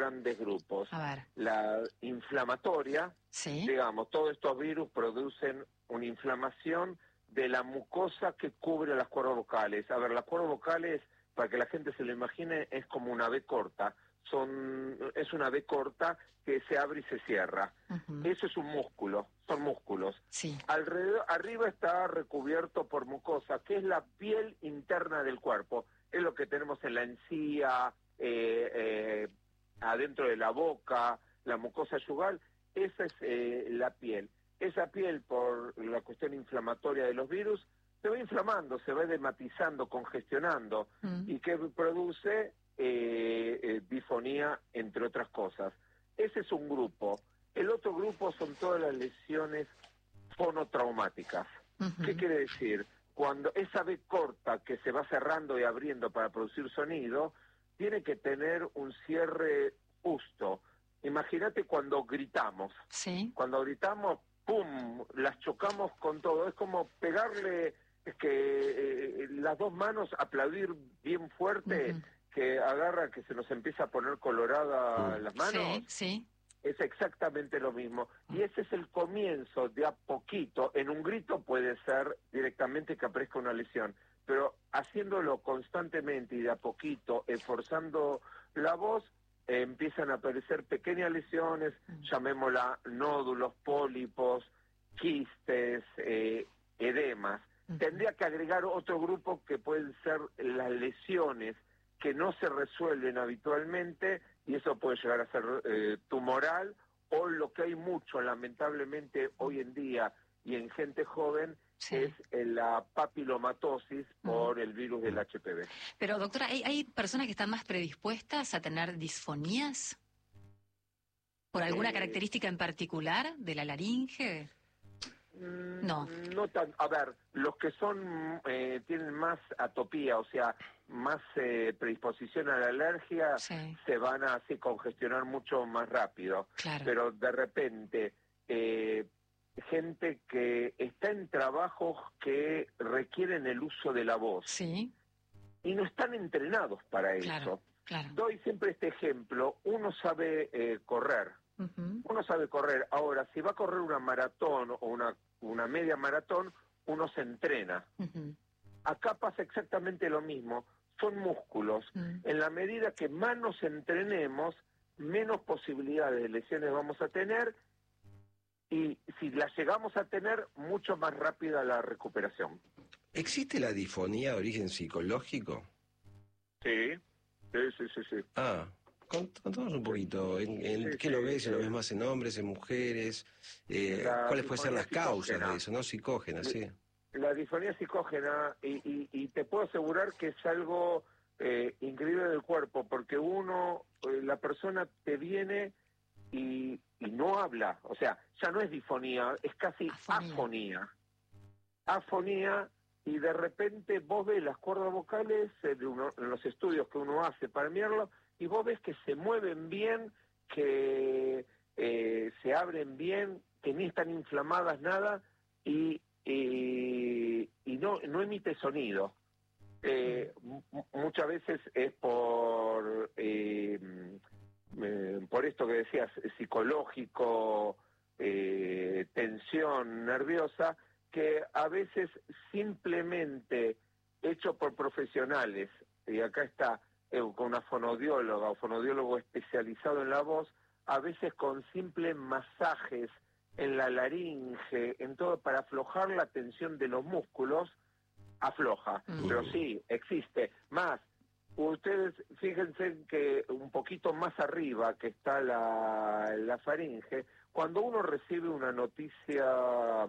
grandes grupos. A ver. La inflamatoria, Sí. digamos, todos estos virus producen una inflamación de la mucosa que cubre las cuerdas vocales. A ver, las cuerdas vocales, para que la gente se lo imagine, es como una V corta. Es una V corta que se abre y se cierra. Eso es un músculo, son músculos. Sí. Alrededor, arriba está recubierto por mucosa, que es la piel interna del cuerpo. Es lo que tenemos en la encía, adentro de la boca, la mucosa yugal. Esa es la piel. Esa piel, por la cuestión inflamatoria de los virus, se va inflamando, se va edematizando, congestionando, y que produce disfonía, entre otras cosas. Ese es un grupo. El otro grupo son todas las lesiones fonotraumáticas. ¿Qué quiere decir? Cuando esa V corta que se va cerrando y abriendo para producir sonido, tiene que tener un cierre justo. Imagínate cuando gritamos. Sí. Cuando gritamos, ¡pum!, las chocamos con todo. Es como pegarle, las dos manos, aplaudir bien fuerte, que agarra, que se nos empieza a poner colorada las manos. Sí, sí. Es exactamente lo mismo. Y ese es el comienzo de a poquito. En un grito puede ser directamente que aparezca una lesión, pero haciéndolo constantemente y de a poquito, esforzando la voz, empiezan a aparecer pequeñas lesiones, llamémosla nódulos, pólipos, quistes, edemas. Tendría que agregar otro grupo que pueden ser las lesiones que no se resuelven habitualmente, y eso puede llegar a ser tumoral, o lo que hay mucho, lamentablemente, hoy en día, y en gente joven, es la papilomatosis por el virus del HPV. Pero, doctora, ¿hay personas que están más predispuestas a tener disfonías? ¿Por alguna característica en particular de la laringe? No. No tan, a ver, los que son tienen más atopía, o sea, más predisposición a la alergia, se van a así congestionar mucho más rápido. Claro. Pero de repente, gente que está en trabajos que requieren el uso de la voz. Sí. Y no están entrenados para eso. Claro. Doy siempre este ejemplo. Uno sabe correr. Uno sabe correr. Ahora, si va a correr una maratón o una media maratón, uno se entrena. Acá pasa exactamente lo mismo. Son músculos. En la medida que más nos entrenemos, menos posibilidades de lesiones vamos a tener, y si las llegamos a tener, mucho más rápida la recuperación. ¿Existe la disfonía de origen psicológico? Sí. Ah, contanos un poquito, ¿en qué lo ves? ¿Lo ves más en hombres, en mujeres? ¿Cuáles pueden ser las causas de eso, no? Psicógena, sí. La disfonía psicógena, y te puedo asegurar que es algo increíble del cuerpo, porque la persona te viene y no habla, o sea, ya no es disfonía, es casi afonía. Afonía, y de repente vos ves las cuerdas vocales en los estudios que uno hace para mirarlo, y vos ves que se mueven bien, que se abren bien, que ni están inflamadas nada, y no emite sonido. Muchas veces es por esto que decías, psicológico, tensión nerviosa, que a veces simplemente hecho por profesionales, y acá está con una fonodióloga o fonodiólogo especializado en la voz, a veces con simples masajes en la laringe, en todo, para aflojar la tensión de los músculos, afloja. Pero sí, existe. Más, ustedes fíjense que un poquito más arriba, que está la faringe, cuando uno recibe una noticia